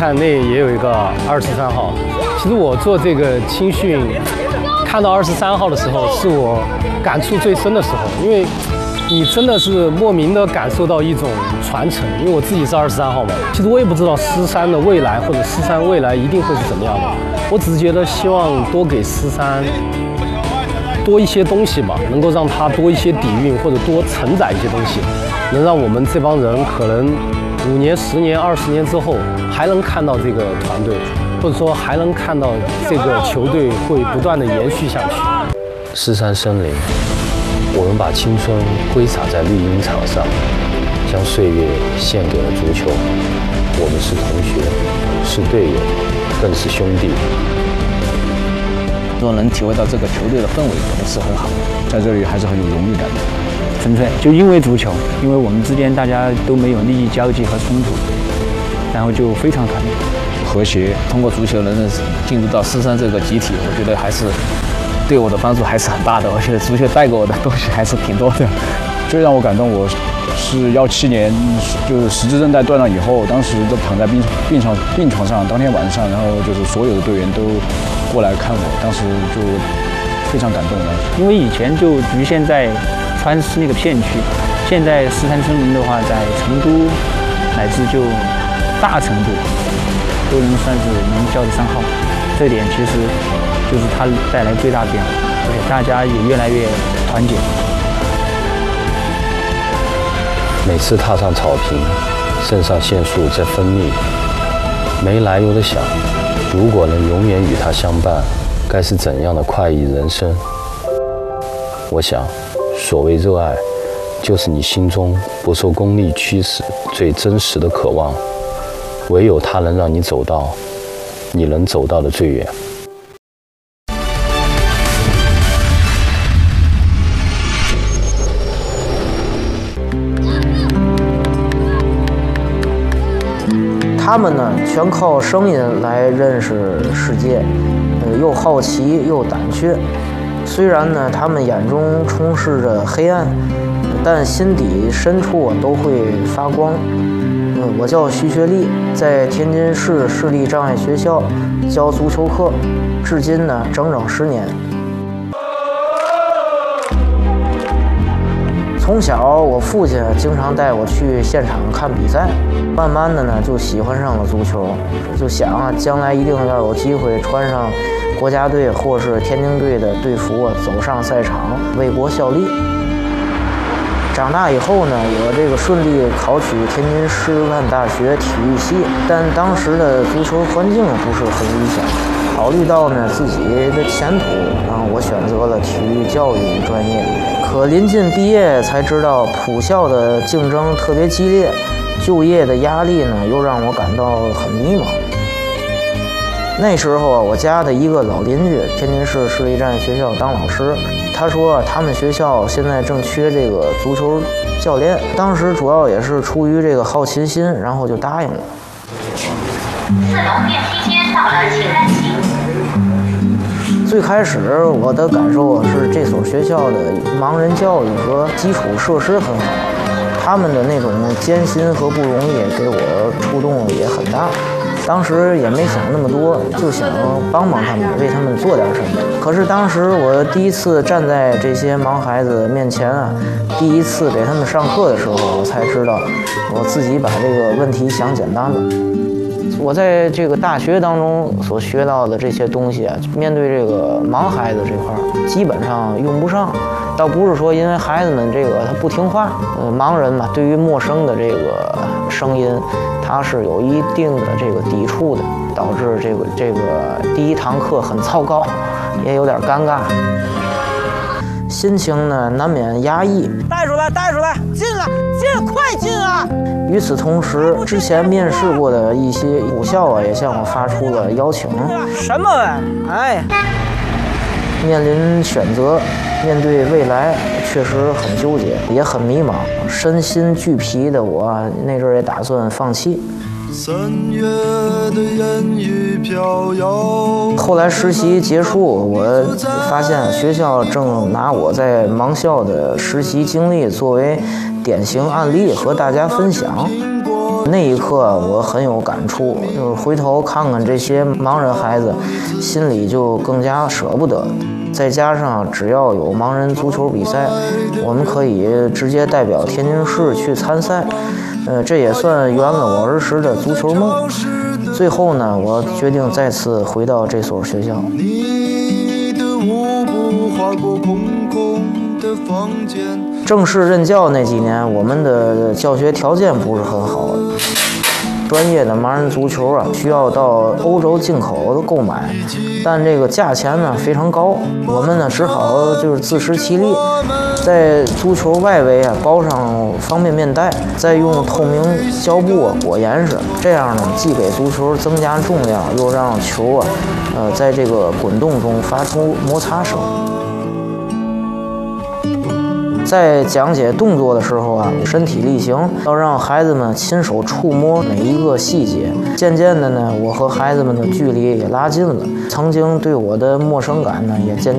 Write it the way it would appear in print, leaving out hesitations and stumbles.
看那也有一个23号。其实我做这个青训，看到23号的时候，是我感触最深的时候，因为你真的是莫名的感受到一种传承。因为我自己是23号嘛，其实我也不知道13的未来或者13未来一定会是怎么样的，我只是觉得希望多给13多一些东西吧，能够让他多一些底蕴，或者多承载一些东西，能让我们这帮人可能5年、10年、20年之后还能看到这个团队，或者说还能看到这个球队会不断的延续下去。 狮山森林，我们把青春挥洒在绿茵场上，将岁月献给了足球。我们是同学，是队友，更是兄弟。 说能体会到这个球队的氛围是很好的，在这里还是很有荣誉感的。 纯粹就因为足球，因为我们之间大家都没有利益交集和冲突，然后就非常团结和谐。通过足球能进入到狮山这个集体，我觉得还是对我的帮助还是很大的。我觉得足球带给我的东西还是挺多的。 最让我感动，我是17年，就是十字韧带断了以后，当时都躺在病床上，当天晚上，然后就是所有的队员都过来看我，当时就非常感动了。 因为以前就局限在川师那个片区，现在狮山森林的话，在成都乃至就大成都都能算是能叫得上号，这点其实就是它带来最大变化，而且大家也越来越团结。 每次踏上草坪，肾上腺素在分泌，没来由的想，如果能永远与他相伴，该是怎样的快意人生。我想，所谓热爱，就是你心中不受功利驱使最真实的渴望，唯有它能让你走到你能走到的最远。 他们呢，全靠声音来认识世界，又好奇又胆怯。虽然呢，他们眼中充斥着黑暗，但心底深处都会发光。我叫徐学立，在天津市视力障碍学校教足球课，至今呢整整10年。从小，我父亲经常带我去现场看比赛，慢慢的呢就喜欢上了足球，就想啊，将来一定要有机会穿上国家队或是天津队的队服走上赛场，为国效力。长大以后呢，我这个顺利考取天津师范大学体育系，但当时的足球环境不是很理想。考虑到呢自己的前途，我选择了体育教育专业。可临近毕业才知道，普校的竞争特别激烈，就业的压力呢又让我感到很迷茫。那时候啊，我家的一个老邻居，天津市视力障碍学校当老师，他说他们学校现在正缺这个足球教练。当时主要也是出于这个好奇心，然后就答应了。 4楼电梯间到了，请按行。 最开始我的感受是这所学校的盲人教育和基础设施很好，他们的那种艰辛和不容易给我触动也很大。当时也没想那么多，就想帮帮他们，为他们做点什么。可是当时我第一次站在这些盲孩子面前啊，第一次给他们上课的时候，我才知道我自己把这个问题想简单了。我在这个大学当中所学到的这些东西啊，面对这个盲孩子这块基本上用不上。倒不是说因为孩子们这个他不听话，盲人嘛，对于陌生的这个声音，他是有一定的这个抵触的，导致这个第一堂课很糟糕，也有点尴尬，心情呢难免压抑。 带出来，带出来，进来，进，快进啊！ 与此同时，之前面试过的一些母校啊，也向我发出了邀请。 什么玩意儿？哎， 面临选择，面对未来，确实很纠结，也很迷茫，身心俱疲的我，那阵儿也打算放弃。 3月的烟雨飘摇。 后来实习结束，我发现学校正拿我在盲校的实习经历作为典型案例和大家分享。 那一刻我很有感触，就是回头看看这些盲人孩子，心里就更加舍不得。再加上只要有盲人足球比赛，我们可以直接代表天津市去参赛，这也算圆了我儿时的足球梦。最后呢，我决定再次回到这所学校。 你的舞步划过空空的房间。 正式任教那几年，我们的教学条件不是很好。专业的盲人足球啊，需要到欧洲进口的购买，但这个价钱呢非常高，我们呢只好就是自食其力，在足球外围啊包上方便面袋，再用透明胶布裹严实，这样呢既给足球增加重量，又让球啊在这个滚动中发出摩擦声。在讲解动作的时候啊，身体力行，要让孩子们亲手触摸每一个细节。渐渐的呢，我和孩子们的距离也拉近了，曾经对我的陌生感呢也渐渐